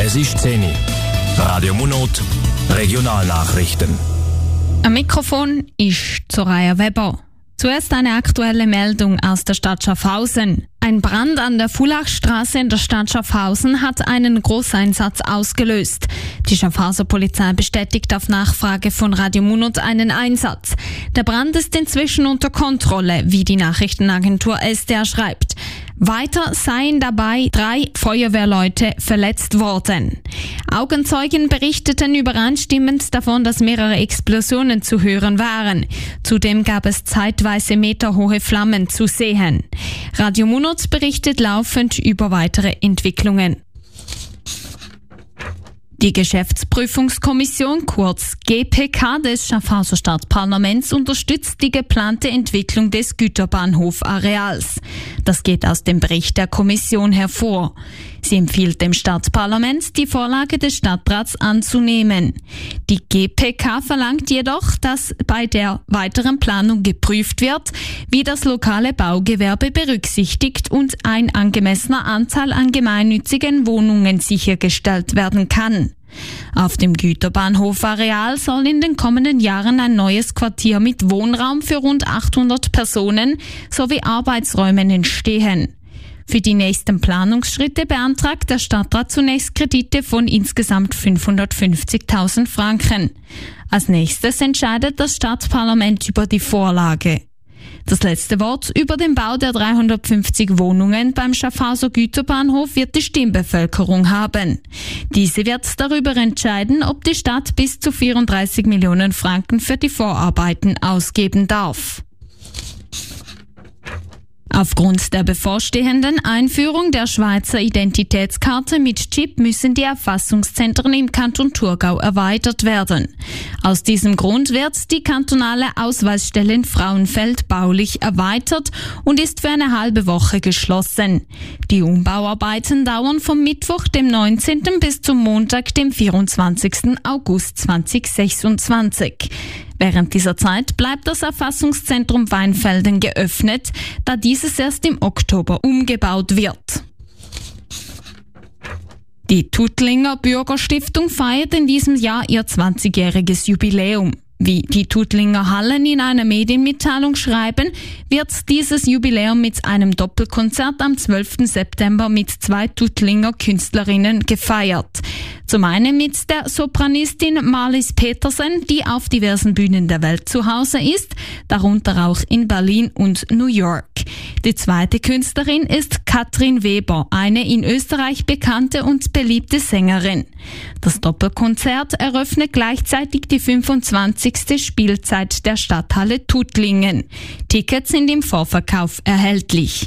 Es ist 10 Uhr. Radio Munot, Regionalnachrichten. Am Mikrofon ist Soraya Weber. Zuerst eine aktuelle Meldung aus der Stadt Schaffhausen. Ein Brand an der Fulachstraße in der Stadt Schaffhausen hat einen Großeinsatz ausgelöst. Die Schaffhauser Polizei bestätigt auf Nachfrage von Radio Munot einen Einsatz. Der Brand ist inzwischen unter Kontrolle, wie die Nachrichtenagentur SDR schreibt. Weiter seien dabei 3 Feuerwehrleute verletzt worden. Augenzeugen berichteten übereinstimmend davon, dass mehrere Explosionen zu hören waren. Zudem gab es zeitweise meterhohe Flammen zu sehen. Radio Munot berichtet laufend über weitere Entwicklungen. Die Geschäftsprüfungskommission, kurz GPK des Schaffhauser Stadtparlaments, unterstützt die geplante Entwicklung des Güterbahnhofareals. Das geht aus dem Bericht der Kommission hervor. Sie empfiehlt dem Stadtparlament, die Vorlage des Stadtrats anzunehmen. Die GPK verlangt jedoch, dass bei der weiteren Planung geprüft wird, wie das lokale Baugewerbe berücksichtigt und ein angemessener Anteil an gemeinnützigen Wohnungen sichergestellt werden kann. Auf dem Güterbahnhofareal soll in den kommenden Jahren ein neues Quartier mit Wohnraum für rund 800 Personen sowie Arbeitsräumen entstehen. Für die nächsten Planungsschritte beantragt der Stadtrat zunächst Kredite von insgesamt 550.000 Franken. Als nächstes entscheidet das Stadtparlament über die Vorlage. Das letzte Wort über den Bau der 350 Wohnungen beim Schaffhauser Güterbahnhof wird die Stimmbevölkerung haben. Diese wird darüber entscheiden, ob die Stadt bis zu 34 Millionen Franken für die Vorarbeiten ausgeben darf. Aufgrund der bevorstehenden Einführung der Schweizer Identitätskarte mit Chip müssen die Erfassungszentren im Kanton Thurgau erweitert werden. Aus diesem Grund wird die kantonale Ausweisstelle in Frauenfeld baulich erweitert und ist für eine halbe Woche geschlossen. Die Umbauarbeiten dauern vom Mittwoch, dem 19. bis zum Montag, dem 24. August 2026. Während dieser Zeit bleibt das Erfassungszentrum Weinfelden geöffnet, da dieses erst im Oktober umgebaut wird. Die Tuttlinger Bürgerstiftung feiert in diesem Jahr ihr 20-jähriges Jubiläum. Wie die Tuttlinger Hallen in einer Medienmitteilung schreiben, wird dieses Jubiläum mit einem Doppelkonzert am 12. September mit 2 Tuttlinger Künstlerinnen gefeiert. Zum einen mit der Sopranistin Marlies Petersen, die auf diversen Bühnen der Welt zu Hause ist, darunter auch in Berlin und New York. Die zweite Künstlerin ist Katrin Weber, eine in Österreich bekannte und beliebte Sängerin. Das Doppelkonzert eröffnet gleichzeitig die 25. Spielzeit der Stadthalle Tuttlingen. Tickets sind im Vorverkauf erhältlich.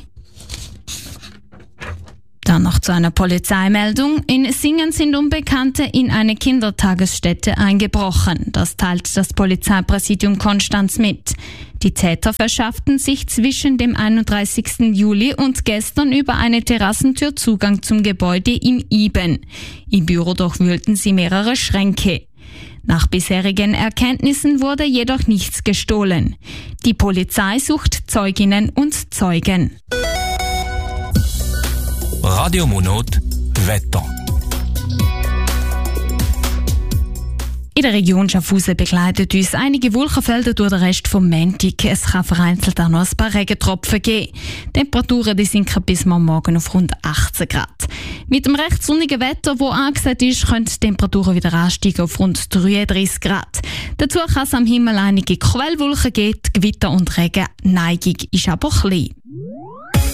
Dann noch zu einer Polizeimeldung. In Singen sind Unbekannte in eine Kindertagesstätte eingebrochen. Das teilt das Polizeipräsidium Konstanz mit. Die Täter verschafften sich zwischen dem 31. Juli und gestern über eine Terrassentür Zugang zum Gebäude in Iben. Im Büro durchwühlten sie mehrere Schränke. Nach bisherigen Erkenntnissen wurde jedoch nichts gestohlen. Die Polizei sucht Zeuginnen und Zeugen. Radio Munot, Wetter. In der Region Schaffhausen begleitet uns einige Wolkenfelder durch den Rest vom Montag. Es kann vereinzelt auch noch ein paar Regentropfen geben. Temperaturen die sinken bis morgen auf rund 18 Grad. Mit dem recht sonnigen Wetter, das angesagt ist, können die Temperaturen wieder ansteigen auf rund 33 Grad. Dazu kann es am Himmel einige Quellwolken geben, Gewitter und Regen. Neigung ist aber klein.